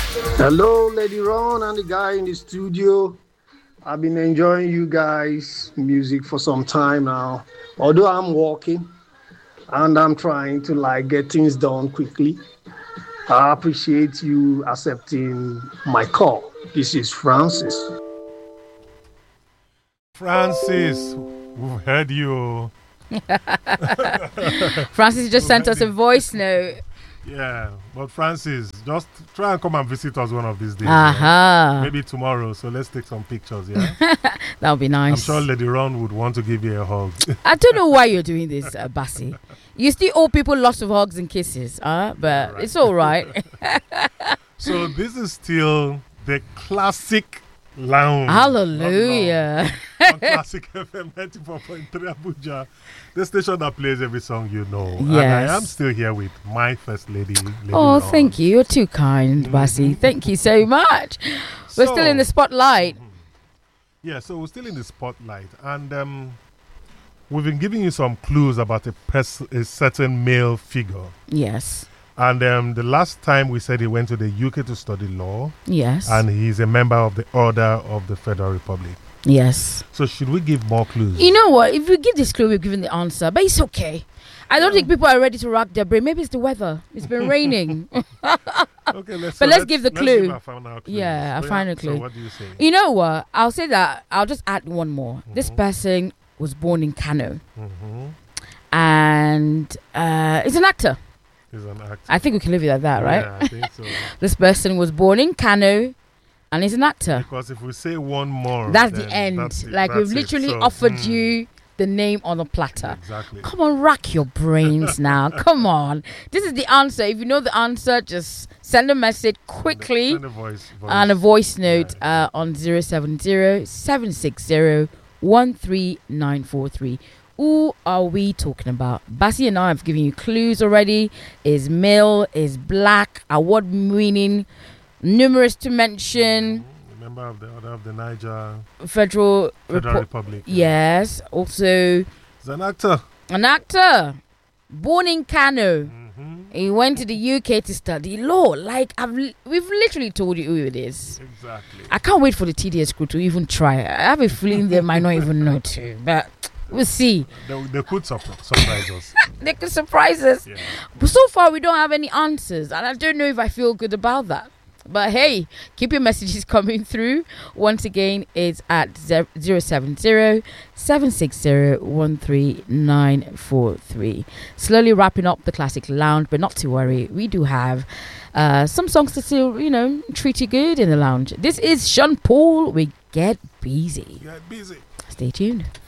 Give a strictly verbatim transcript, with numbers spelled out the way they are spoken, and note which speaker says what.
Speaker 1: Hello, Lady Ron and the guy in the studio. I've been enjoying you guys' music for some time now. Although I'm working and I'm trying to like get things done quickly, I appreciate you accepting my call. This is Francis.
Speaker 2: Francis, we've heard you.
Speaker 3: Francis just sent us a voice note.
Speaker 2: Yeah, but Francis, just try and come and visit us one of these days.
Speaker 3: Aha.
Speaker 2: Yeah? Maybe tomorrow. So let's take some pictures. Yeah,
Speaker 3: that would be nice.
Speaker 2: I'm sure Lady Ron would want to give you a hug.
Speaker 3: I don't know why you're doing this, uh, Bassi. You still owe people lots of hugs and kisses, huh? But right. It's all right.
Speaker 2: So this is still the classic lounge.
Speaker 3: Hallelujah.
Speaker 2: On Classic F M ninety-four point three Abuja, the station that plays every song you know.
Speaker 3: Yes.
Speaker 2: And I am still here with my first lady. lady
Speaker 3: oh,
Speaker 2: Ron.
Speaker 3: Thank you. You're too kind, mm-hmm. Bassi. Thank you so much. We're so, still in the spotlight.
Speaker 2: Mm-hmm. Yeah, so we're still in the spotlight. And um, we've been giving you some clues about a, pers- a certain male figure.
Speaker 3: Yes.
Speaker 2: And um, the last time we said he went to the U K to study law.
Speaker 3: Yes.
Speaker 2: And he's a member of the Order of the Federal Republic.
Speaker 3: Yes.
Speaker 2: So should we give more clues?
Speaker 3: You know what? If we give this clue, we've given the answer. But it's okay. I don't yeah. think people are ready to rock their brain. Maybe it's the weather. It's been raining.
Speaker 2: Okay, let's,
Speaker 3: but
Speaker 2: so
Speaker 3: let's,
Speaker 2: let's
Speaker 3: give the
Speaker 2: let's
Speaker 3: clue.
Speaker 2: Give our final clue.
Speaker 3: Yeah, a
Speaker 2: so
Speaker 3: final
Speaker 2: yeah,
Speaker 3: clue.
Speaker 2: So what do you say?
Speaker 3: You know what? I'll say that. I'll just add one more. Mm-hmm. This person was born in Kano. Mm-hmm. And uh, he's an actor.
Speaker 2: He's an actor.
Speaker 3: I think we can leave it at that, right?
Speaker 2: Yeah, I think so.
Speaker 3: This person was born in Kano and he's an actor.
Speaker 2: Because if we say one more,
Speaker 3: that's the end.
Speaker 2: That's it,
Speaker 3: like
Speaker 2: that's
Speaker 3: we've literally
Speaker 2: so,
Speaker 3: offered
Speaker 2: mm.
Speaker 3: you the name on a platter.
Speaker 2: Exactly.
Speaker 3: Come on, rack your brains now. Come on. This is the answer. If you know the answer, just send a message quickly
Speaker 2: send a, send a voice, voice.
Speaker 3: and a voice note yeah. uh, on zero seven zero, seven six zero, one three nine four three. Who are we talking about? Bassi and I have given you clues already. Is male, is black, award winning, numerous to mention.
Speaker 2: Mm, member of the Order of the Niger
Speaker 3: Federal,
Speaker 2: Federal
Speaker 3: Repo-
Speaker 2: Republic.
Speaker 3: Yes. Also,
Speaker 2: he's an actor.
Speaker 3: An actor. Born in Kano.
Speaker 2: Mm-hmm.
Speaker 3: He went to the U K to study law. Like, I've li- we've literally told you who it is.
Speaker 2: Exactly.
Speaker 3: I can't wait for the T D S crew to even try. I have a feeling they might not even know too. But we'll see.
Speaker 2: They, they could surprise, surprise us.
Speaker 3: They could surprise us.
Speaker 2: Yeah.
Speaker 3: But so far, we don't have any answers. And I don't know if I feel good about that. But hey, keep your messages coming through. Once again, it's at zero seven zero, seven six zero, one three nine four three. Slowly wrapping up the Classic Lounge, but not to worry. We do have uh, some songs to still, you know, treat you good in the lounge. This is Sean Paul with Get Busy.
Speaker 2: Get Busy.
Speaker 3: Stay tuned.